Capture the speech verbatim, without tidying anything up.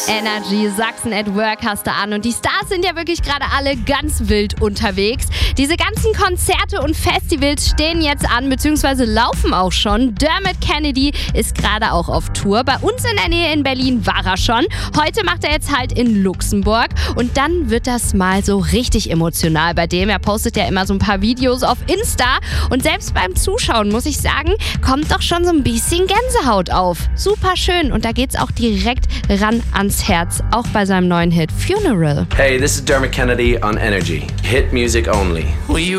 Energy, Sachsen at Work hast du an. Und die Stars sind ja wirklich gerade alle ganz wild unterwegs. Diese ganzen Konzerte und Festivals stehen jetzt an, beziehungsweise laufen auch schon. Dermot Kennedy ist gerade auch auf Tour. Bei uns in der Nähe in Berlin war er schon. Heute macht er jetzt halt in Luxemburg. Und dann wird das mal so richtig emotional bei dem. Er postet ja immer so ein paar Videos auf Insta. Und selbst beim Zuschauen, muss ich sagen, kommt doch schon so ein bisschen Gänsehaut auf. Super schön. Und da geht's auch direkt ran ans Herz. Auch bei seinem neuen Hit Funeral. Hey, this is Dermot Kennedy on Energy. Hit music only. Will you